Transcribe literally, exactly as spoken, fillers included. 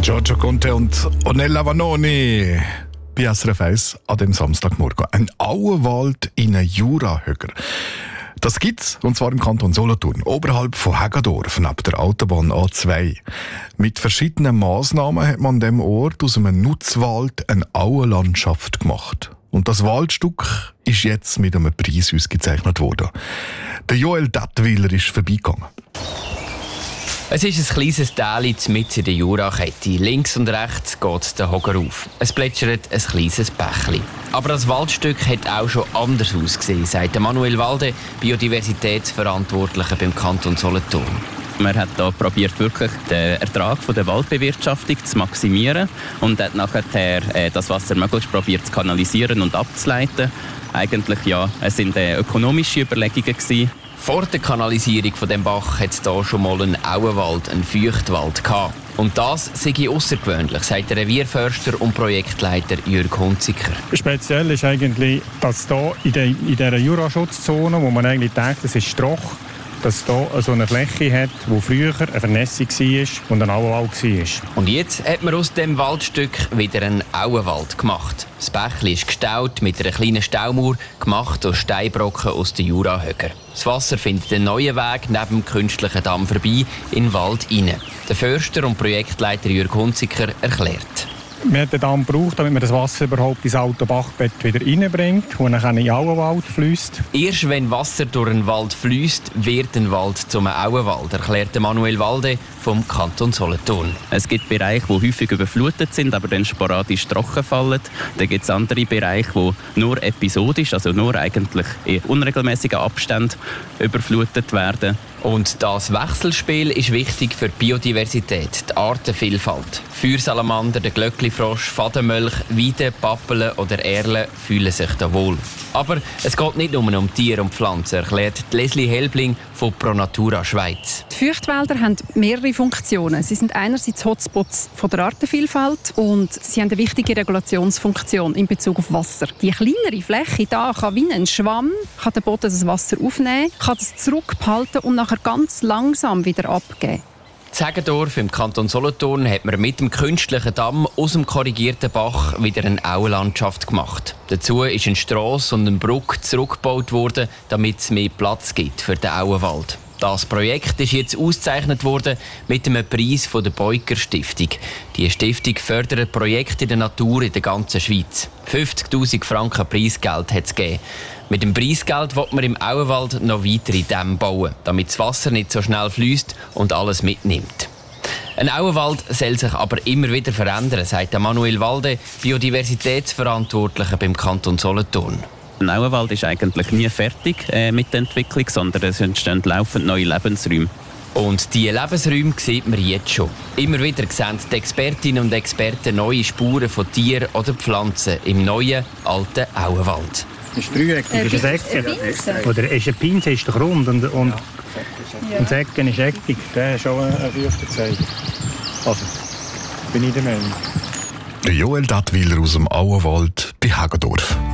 Giorgio Conte und Ornella Vanoni bei S R F eins an dem Samstagmorgen. Ein Auenwald in einem Jurahöcker. Das gibt's, und zwar im Kanton Solothurn, oberhalb von Hagedorf, neben der Autobahn A zwei. Mit verschiedenen Massnahmen hat man an diesem Ort aus einem Nutzwald eine Auenlandschaft gemacht. Und das Waldstück ist jetzt mit einem Preis ausgezeichnet worden. Der Joel Dattwiler ist vorbeigegangen. Es ist ein kleines Tal mitten in der Jurakette. Links und rechts geht der Hocker auf. Es plätschert ein kleines Bächli. Aber das Waldstück hat auch schon anders ausgesehen, sagt Manuel Walde, Biodiversitätsverantwortlicher beim Kanton Solothurn. Man hat da probiert, wirklich den Ertrag von der Waldbewirtschaftung zu maximieren und hat nachher äh, das Wasser möglichst probiert zu kanalisieren und abzuleiten. Eigentlich ja, es sind äh, ökonomische Überlegungen gewesen. Vor der Kanalisierung von dem Bach hat es hier schon mal einen Auenwald, einen Feuchtwald gehabt. Und das sei außergewöhnlich, sagt der Revierförster und Projektleiter Jürg Hunziker. Speziell ist eigentlich, dass hier in, de, in dieser Juraschutzzone, wo man eigentlich denkt, es ist Stroch, dass es hier so eine Fläche hat, wo früher eine Vernässung war und ein Auenwald war. Und jetzt hat man aus dem Waldstück wieder einen Auenwald gemacht. Das Bächli ist gestaut mit einer kleinen Staumauer, gemacht aus Steinbrocken aus den Jurahöcker. Das Wasser findet einen neuen Weg neben dem künstlichen Damm vorbei in den Wald hinein. Der Förster und Projektleiter Jürg Hunziker erklärt. Wir haben den Damm gebraucht, damit man das Wasser überhaupt ins alte Bachbett wieder reinbringt, wo dann in den Auenwald fließt. Erst wenn Wasser durch einen Wald fließt, wird ein Wald zum Auenwald, erklärte Manuel Walde vom Kanton Solothurn. Es gibt Bereiche, die häufig überflutet sind, aber dann sporadisch trocken fallen. Dann gibt es andere Bereiche, die nur episodisch, also nur eigentlich in unregelmäßigen Abständen überflutet werden. Und das Wechselspiel ist wichtig für die Biodiversität, die Artenvielfalt. Feuersalamander, der Glöcklifrosch, Fadenmölch, Weiden, Pappeln oder Erlen fühlen sich da wohl. Aber es geht nicht nur um Tiere und Pflanzen, erklärt Leslie Helbling von Pro Natura Schweiz. Die Feuchtwälder haben mehrere Funktionen. Sie sind einerseits Hotspots von der Artenvielfalt und sie haben eine wichtige Regulationsfunktion in Bezug auf Wasser. Die kleinere Fläche da kann wie ein Schwamm, kann der Boden das Wasser aufnehmen, kann es zurückhalten und nachher ganz langsam wieder abgeben. In Hagedorf im Kanton Solothurn hat man mit dem künstlichen Damm aus dem korrigierten Bach wieder eine Auenlandschaft gemacht. Dazu ist eine Strasse und eine Brücke zurückgebaut worden, damit es mehr Platz gibt für den Auenwald. Das Projekt ist jetzt ausgezeichnet worden mit einem Preis von der Beuker Stiftung. Die Stiftung fördert Projekte in der Natur in der ganzen Schweiz. fünfzigtausend Franken Preisgeld hat es gegeben. Mit dem Preisgeld will man im Auenwald noch weitere Dämme bauen, damit das Wasser nicht so schnell fließt und alles mitnimmt. Ein Auenwald soll sich aber immer wieder verändern, sagt Manuel Walde, Biodiversitätsverantwortlicher beim Kanton Solothurn. Ein Auenwald ist eigentlich nie fertig äh, mit der Entwicklung, sondern es entstehen laufend neue Lebensräume. Und diese Lebensräume sieht man jetzt schon. Immer wieder sehen die Expertinnen und Experten neue Spuren von Tieren oder Pflanzen im neuen, alten Auenwald. Das ist dreieckig, ist ein Ecken. Oder ist ein Pinse, ist doch rund und, und, ja. Und das Ecken ist eckig. Das ist schon ein Feuchtezeichen. Also, bin ich der Meinung. Joel Dattwiler aus dem Auenwald bei Hagedorf.